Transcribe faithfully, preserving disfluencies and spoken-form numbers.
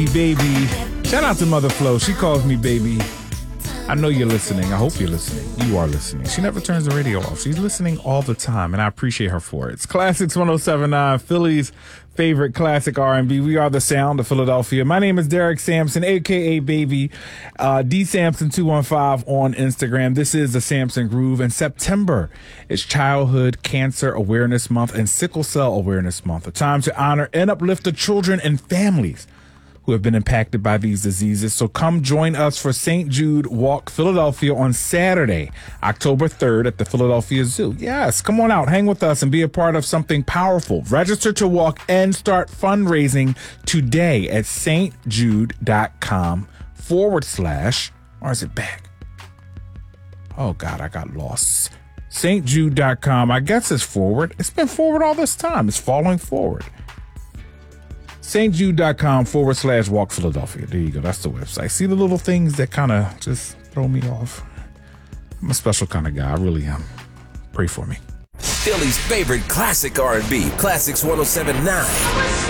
Baby. Shout out to Mother Flo. She calls me baby. I know you're listening. I hope you're listening. You are listening. She never turns the radio off. She's listening all the time, and I appreciate her for it. It's Classics one oh seven point nine, Philly's favorite classic R and B. We are the sound of Philadelphia. My name is Derek Sampson, a k a. Baby. Uh, D Sampson two one five on Instagram. This is the Sampson Groove, and September is Childhood Cancer Awareness Month and Sickle Cell Awareness Month, a time to honor and uplift the children and families who have been impacted by these diseases. So come join us for Saint Jude Walk Philadelphia on Saturday, October third at the Philadelphia Zoo. Yes, come on out, hang with us, and be a part of something powerful. Register to walk and start fundraising today at stjude.com forward slash, or is it back? Oh, God, I got lost. St Jude dot com, I guess it's forward. It's been forward all this time. It's falling forward. stjude.com forward slash walk Philadelphia. There you go. That's the website. See the little things that kind of just throw me off. I'm a special kind of guy. I really am. Pray for me. Philly's favorite classic R and B. Classics one oh seven point nine.